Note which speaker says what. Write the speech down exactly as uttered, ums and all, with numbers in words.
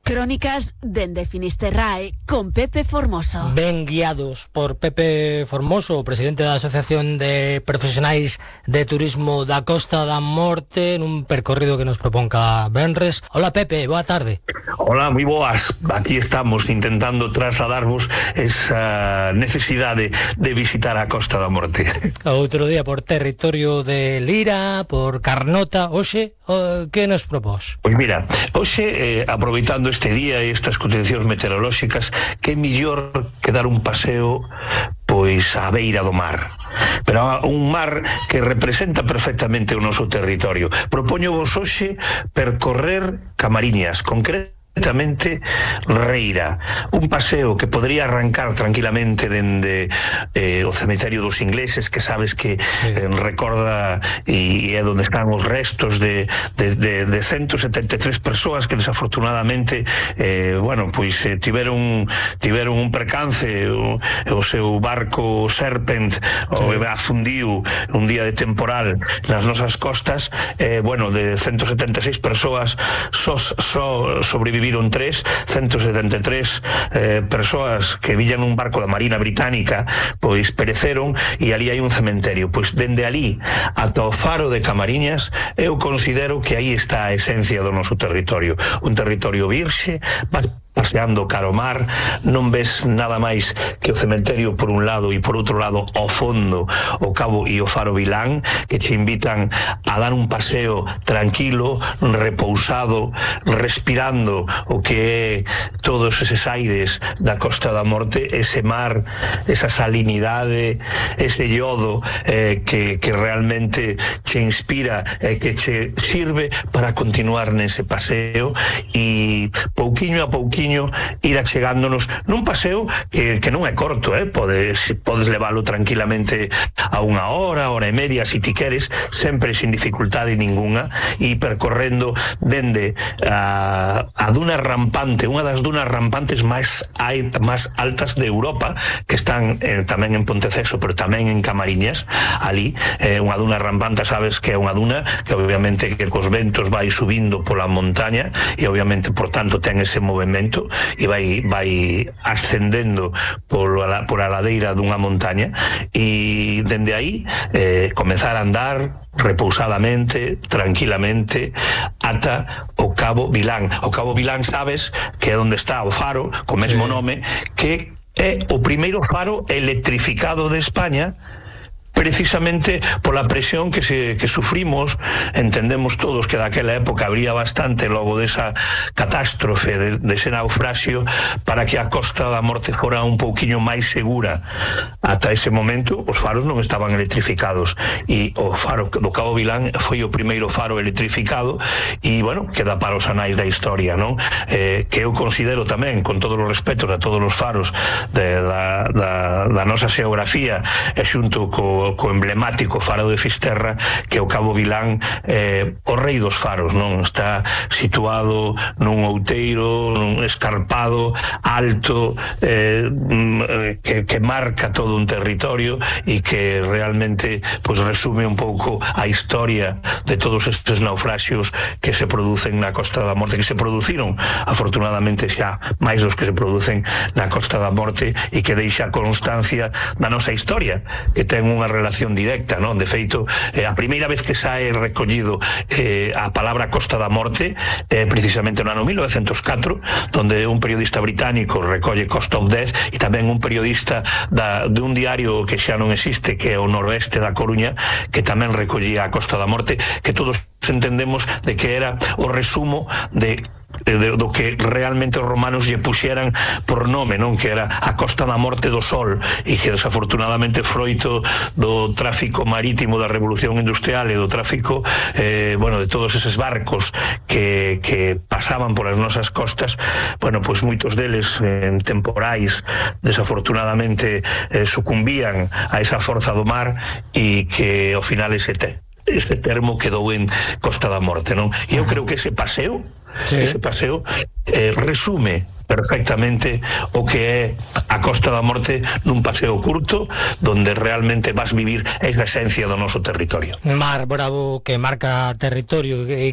Speaker 1: Crónicas dende Finisterrae con Pepe Formoso.
Speaker 2: Ben guiados por Pepe Formoso, presidente da Asociación de Profesionais de Turismo da Costa da Morte, nun percorrido que nos propón cada venres. Hola Pepe, boa tarde.
Speaker 3: Hola, moi boas. Aquí estamos intentando trasladarvos esa necesidade de visitar a Costa da Morte.
Speaker 2: Outro día por territorio de Lira, por Carnota. Hoxe, que nos propós?
Speaker 3: Pois mira, hoxe, eh, aproveitando este día e estas condicións meteorolóxicas, que mellor que dar un paseo pois á beira do mar, pero un mar que representa perfectamente o noso territorio. Propoño vos hoxe percorrer Camariñas, concretamente Concretamente Reira, un paseo que podría arrancar tranquilamente dende eh, o cemiterio dos ingleses, que sabes que eh, recorda e é onde están os restos de, de, de, de ciento setenta e tres persoas que desafortunadamente eh, bueno, pois eh, tiveron tiveron un percance, o, o seu barco Serpent o afundiu un día de temporal nas nosas costas. eh, bueno, de ciento setenta e seis persoas só so, so sobreviviron viviron tres, ciento setenta e tres eh, persoas que villan un barco da Marina Británica, pois pereceron, e ali hai un cementerio. Pois dende ali ata o faro de Camariñas eu considero que aí está a esencia do noso territorio, un territorio virxe, paseando cara ao mar, non ves nada máis que o cementerio por un lado e por outro lado ao fondo o cabo e o faro Vilán, que te invitan a dar un paseo tranquilo, repousado, respirando o que é todos eses aires da Costa da Morte, ese mar, esa salinidade, ese iodo eh, que, que realmente che inspira e eh, que che sirve para continuar nese paseo e pouquiño a pouquiño ir achegándonos nun paseo que, que non é corto, eh? podes, podes leválo tranquilamente a unha hora, hora e media, se ti queres, sempre sin dificultade ninguna, e percorrendo dende a, a duna rampante, unha das dunas rampantes máis, máis altas de Europa, que están eh, tamén en Ponteceso, pero tamén en Camariñas, ali, eh, unha duna rampante, sabes que é unha duna que obviamente que cos ventos vai subindo pola montaña e obviamente, por tanto, ten ese movimento e vai, vai ascendendo por a, por a ladeira dunha montaña, e dende aí eh, comezar a andar repousadamente, tranquilamente, ata o cabo Vilán. O cabo Vilán, sabes que é onde está o faro, co mesmo sí. nome, que é o primeiro faro electrificado de España, precisamente pola presión que se que sufrimos. Entendemos todos que daquela época habría bastante logo desa catástrofe, de, dese naufraxio, para que a Costa da Morte fora un pouquiño máis segura. Ata ese momento os faros non estaban electrificados, e o faro do Cabo Vilán foi o primeiro faro electrificado, e bueno, queda para os anais da historia, non? Eh, que eu considero tamén, con todos os respetos a todos os faros de, da, da, da nosa xeografía, e xunto co co emblemático faro de Fisterra, que o Cabo Vilán, eh, o rei dos faros, non? Está situado nun outeiro, nun escarpado, alto, eh, que, que marca todo un territorio e que realmente pues, resume un pouco a historia de todos estes naufraxios que se producen na Costa da Morte, que se produciron, afortunadamente, xa máis dos que se producen na Costa da Morte, e que deixa constancia da nosa historia, que ten unha relación directa, non? De feito, eh, a primeira vez que sae recollido eh, a palabra Costa da Morte eh, precisamente no ano mil novecentos catro, donde un periodista británico recolle Cost of Death, e tamén un periodista da, de un diario que xa non existe, que é o Noroeste da Coruña, que tamén recollía a Costa da Morte, que todos entendemos de que era o resumo de De, do que realmente os romanos lle puxeran por nome, non? Que era a Costa da Morte do Sol, e que desafortunadamente froito do tráfico marítimo da Revolución Industrial e do tráfico eh, bueno, de todos eses barcos que, que pasaban por as nosas costas, bueno, pois moitos deles en temporais desafortunadamente eh, sucumbían a esa forza do mar, e que ao final ese te ese termo quedou en Costa da Morte, non? E eu creo que ese paseo sí. ese paseo eh, resume perfectamente o que é a Costa da Morte nun paseo curto, donde realmente vas vivir esa esencia do noso territorio.
Speaker 2: Mar bravo que marca territorio, e